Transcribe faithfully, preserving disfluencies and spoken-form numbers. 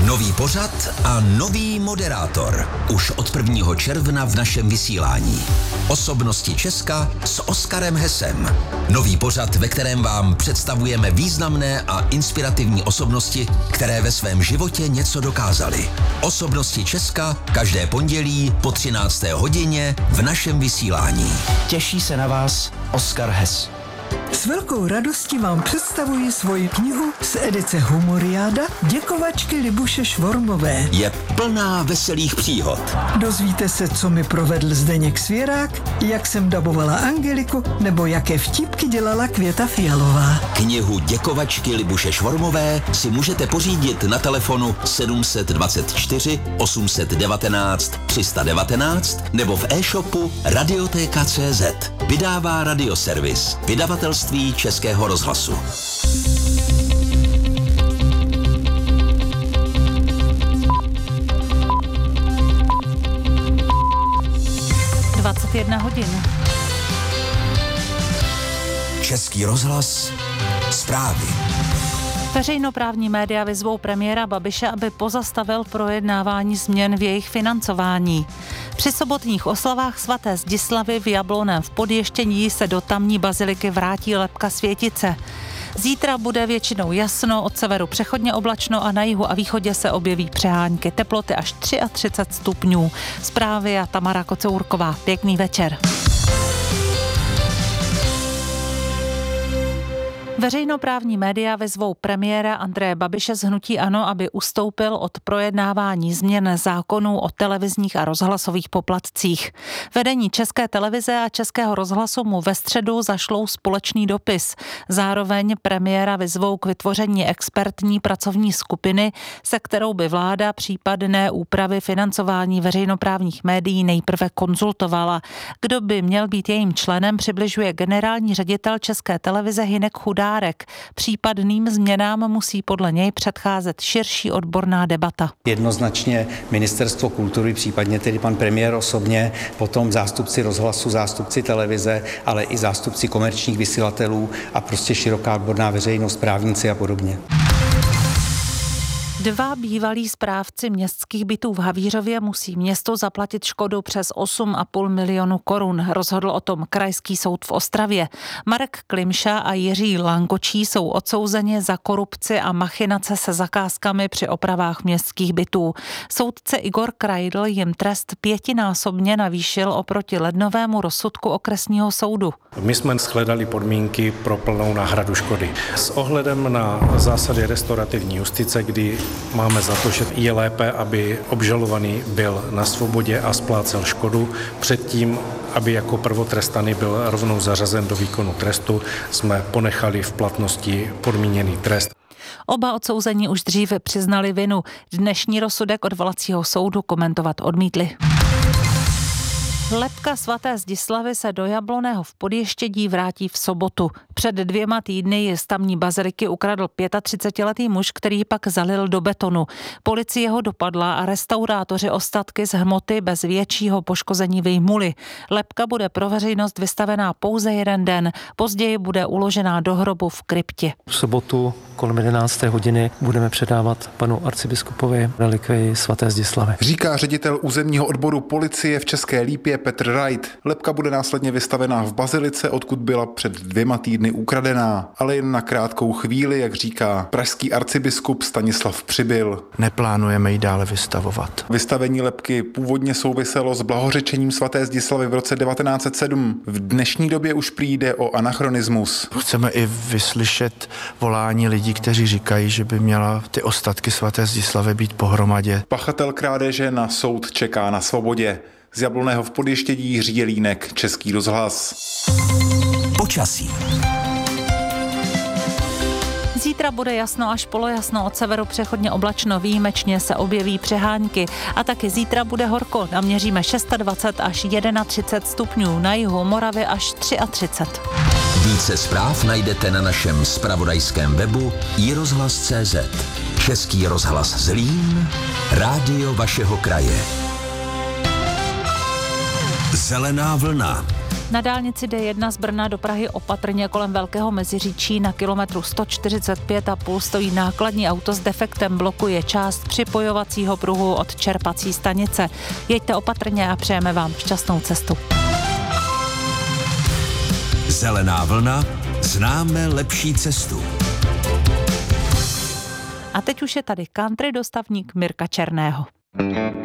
Nový pořad a nový moderátor. Už od prvního června v našem vysílání. Osobnosti Česka s Oskarem Hesem. Nový pořad, ve kterém vám představujeme významné a inspirativní osobnosti, které ve svém životě něco dokázaly. Osobnosti Česka každé pondělí po třinácté hodině v našem vysílání. Těší se na vás Oskar Hes. S velkou radostí vám představuji svoji knihu z edice Humoriáda Děkovačky Libuše Švormové. Je plná veselých příhod. Dozvíte se, co mi provedl Zdeněk Svěrák, jak jsem dabovala Angeliku, nebo jaké vtipky dělala Květa Fialová. Knihu Děkovačky Libuše Švormové si můžete pořídit na telefonu sedm dva čtyři osm jedna devět tři jedna devět nebo v e-shopu radioteka tečka cé zet. Vydává Radioservis, vydavatelství Českého rozhlasu. dvacet jedna hodin. Český rozhlas, zprávy. Veřejnoprávní média vyzvou premiéra Babiše, aby pozastavil projednávání změn v jejich financování. Při sobotních oslavách svaté Zdislavy v Jablonném v Podještění se do tamní baziliky vrátí lebka světice. Zítra bude většinou jasno, od severu přechodně oblačno a na jihu a východě se objeví přehánky. Teploty až třicet tři stupňů. Zprávy a Tamara Kocourková. Pěkný večer. Veřejnoprávní média vyzvou premiéra Andreje Babiše z hnutí ANO, aby ustoupil od projednávání změn zákonů o televizních a rozhlasových poplatcích. Vedení České televize a Českého rozhlasu mu ve středu zašlou společný dopis. Zároveň premiéra vyzvou k vytvoření expertní pracovní skupiny, se kterou by vláda případné úpravy financování veřejnoprávních médií nejprve konzultovala. Kdo by měl být jejím členem, přibližuje generální ředitel České televize Hynek Chudák. Případným změnám musí podle něj předcházet širší odborná debata. Jednoznačně Ministerstvo kultury, případně tedy pan premiér osobně, potom zástupci rozhlasu, zástupci televize, ale i zástupci komerčních vysílatelů a prostě široká odborná veřejnost, právníci a podobně. Dva bývalí správci městských bytů v Havířově musí město zaplatit škodu přes osm a půl milionu korun. Rozhodl o tom Krajský soud v Ostravě. Marek Klimša a Jiří Lankočí jsou odsouzeni za korupci a machinace se zakázkami při opravách městských bytů. Soudce Igor Krajdl jim trest pětinásobně navýšil oproti lednovému rozsudku okresního soudu. My jsme shledali podmínky pro plnou náhradu škody. S ohledem na zásady restaurativní justice, kdy máme za to, že je lépe, aby obžalovaný byl na svobodě a splácel škodu, předtím, aby jako prvotrestaný byl rovnou zařazen do výkonu trestu, jsme ponechali v platnosti podmíněný trest. Oba odsouzení už dříve přiznali vinu. Dnešní rozsudek odvolacího soudu komentovat odmítli. Lebka svaté Zdislavy se do Jablonného v Podještědí vrátí v sobotu. Před dvěma týdny ji z tamní baziliky ukradl třicetipětiletý muž, který pak zalil do betonu. Policie ho dopadla a restaurátoři ostatky z hmoty bez většího poškození vyjmuli. Lebka bude pro veřejnost vystavená pouze jeden den. Později bude uložená do hrobu v kryptě. V sobotu kolem jedenácté hodiny budeme předávat panu arcibiskupovi relikvii svaté Zdislavy. Říká ředitel územního odboru policie v České Lípě Petr Wright. Lebka bude následně vystavená v bazilice, odkud byla před dvěma týdny ukradená, ale jen na krátkou chvíli, jak říká pražský arcibiskup Stanislav Přibyl. Neplánujeme ji dále vystavovat. Vystavení lebky původně souviselo s blahořečením svaté Zdislavy v roce devatenáct set sedm. V dnešní době už přijde o anachronismus. Chceme i vyslyšet volání lidí, kteří říkají, že by měla ty ostatky svaté Zdislavy být pohromadě. Pachatel krádeže na soud čeká na svobodě. Z Jablonného v Podještědí Jiří Jelínek, Český rozhlas. Počasí. Zítra bude jasno až polojasno, od severu přechodně oblačno, výjimečně se objeví přehánky. A taky zítra bude horko, naměříme dvacet šest až třicet jedna stupňů, na jihu Moravy až třicet tři. Více zpráv najdete na našem zpravodajském webu i rozhlas tečka cé zet. Český rozhlas Zlín, rádio vašeho kraje. Zelená vlna. Na dálnici D jedna z Brna do Prahy opatrně kolem Velkého Meziříčí na kilometru sto čtyřicet pět a půl stojí nákladní auto s defektem, blokuje část připojovacího pruhu od čerpací stanice. Jeďte opatrně a přejeme vám šťastnou cestu. Zelená vlna, známe lepší cestu. A teď už je tady country dostavník Mirka Černého.